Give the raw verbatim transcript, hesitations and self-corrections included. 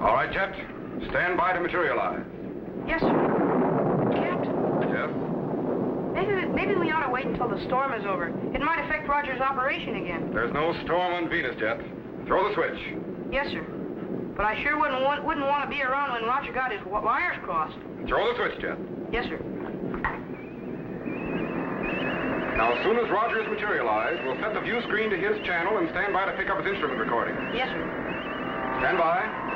All right, Jet. Stand by to materialize. Yes, sir. Captain, Yes? maybe, maybe we ought to wait until the storm is over. It might affect Roger's operation again. There's no storm on Venus, Jet. Throw the switch. Yes, sir. But I sure wouldn't want, wouldn't want to be around when Roger got his wi- wires crossed. Throw the switch, Jet. Yes, sir. Now, as soon as Roger is materialized, we'll set the view screen to his channel and stand by to pick up his instrument recording. Yes, sir. Stand by.